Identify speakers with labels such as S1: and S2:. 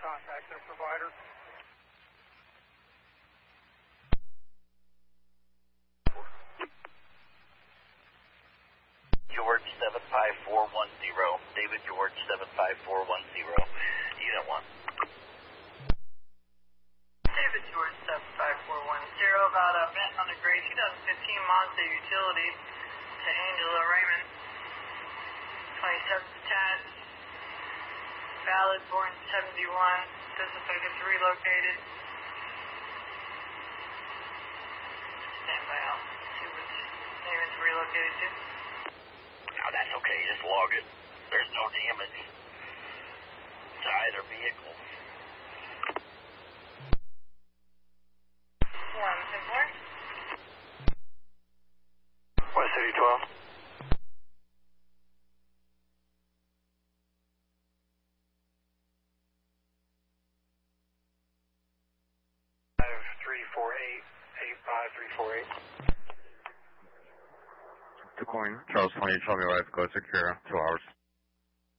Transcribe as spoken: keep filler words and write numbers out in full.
S1: contact their provider.
S2: George seven five four one zero. David George seven five four one zero. Unit one.
S3: David George seven five four one zero about a vent on the gray twenty fifteen Mazda utility to Angela Raymond. twenty-seventh attached. Valid, born seventy-one. Does look like it's relocated. Stand by, I'll see which name it's relocated to.
S2: No, that's okay. Just log it. There's no damage to either vehicle.
S3: One, Simpler.
S1: West City twelve. five three four eight, eight five three four eight.
S4: Decoyne, Charles twenty, show me life, go secure, two hours.